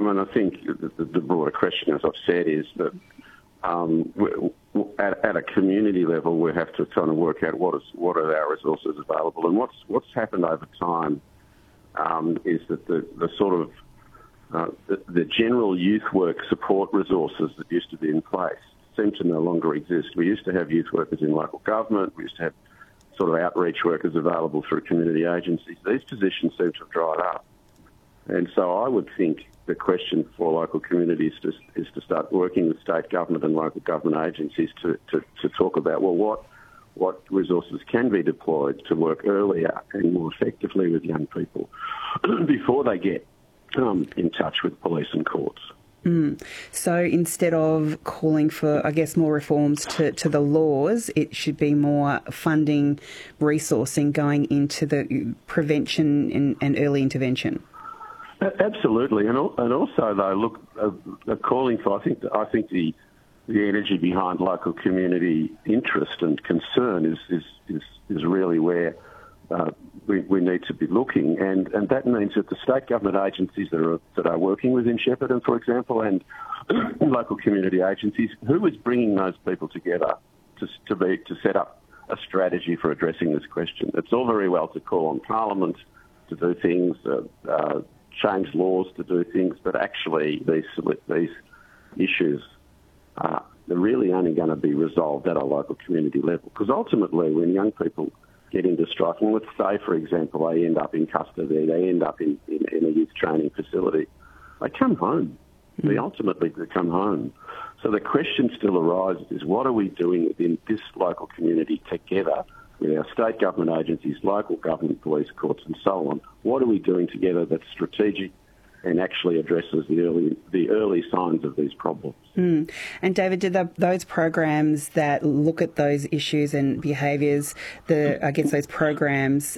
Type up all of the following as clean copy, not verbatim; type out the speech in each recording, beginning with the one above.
mean, I think the broader question, as I've said, is that at a community level, we have to kind of work out what are our resources available, and what's happened over time is that the sort of the general youth work support resources that used to be in place seem to no longer exist. We used to have youth workers in local government. We used to have sort of outreach workers available through community agencies. These positions seem to have dried up. And so I would think the question for local communities is to start working with state government and local government agencies to talk about, well, what resources can be deployed to work earlier and more effectively with young people before they get in touch with police and courts. So instead of calling for, I guess, more reforms to the laws, it should be more funding, resourcing going into the prevention and early intervention. Absolutely, and also though, look, calling for I think the energy behind local community interest and concern is really where we need to be looking, and that means that the state government agencies that are working within Shepparton, for example, and local community agencies, who is bringing those people together to set up a strategy for addressing this question. It's all very well to call on Parliament to do things, change laws to do things, but actually these issues are really only going to be resolved at a local community level. Because ultimately, when young people get into striking, let's say, for example, they end up in custody, they end up in a youth training facility, they come home. They ultimately come home. So the question still arises is, what are we doing within this local community together with our state government agencies, local government, police, courts and so on? What are we doing together that's strategic and actually addresses the early signs of these problems? And David, do those programs that look at those issues and behaviours, those programs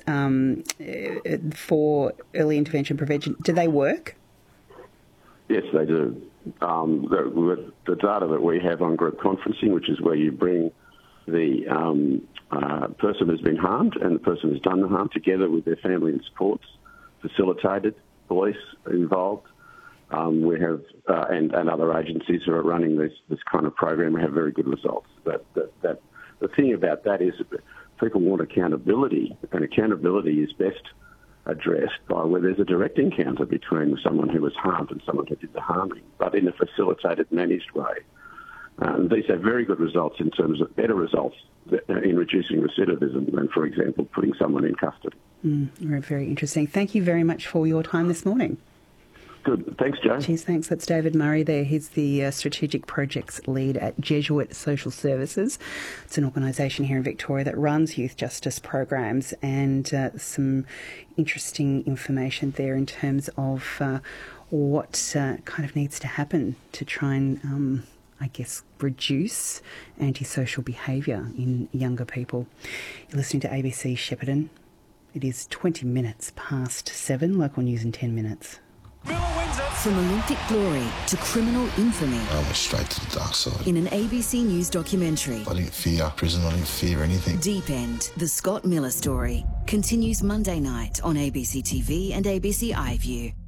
for early intervention prevention, do they work? Yes, they do. The data that we have on group conferencing, which is where you bring the person who's been harmed and the person who's done the harm together with their family and supports, facilitated, police involved. We have and other agencies who are running this kind of program have very good results. The thing about that is that people want accountability, and accountability is best addressed by where there's a direct encounter between someone who was harmed and someone who did the harming, but in a facilitated, managed way. These have very good results in terms of better results in reducing recidivism than, for example, putting someone in custody. Very interesting. Thank you very much for your time this morning. Good. Thanks, Jo. Cheers, thanks. That's David Murray there. He's the Strategic Projects Lead at Jesuit Social Services. It's an organisation here in Victoria that runs youth justice programs, and some interesting information there in terms of what kind of needs to happen to try and reduce antisocial behaviour in younger people. You're listening to ABC Shepparton. It is 20 minutes past 7, local news in 10 minutes. From Olympic glory to criminal infamy. I went straight to the dark side. In an ABC News documentary. I didn't fear prison, I didn't fear anything. Deep End, the Scott Miller story, continues Monday night on ABC TV and ABC iView.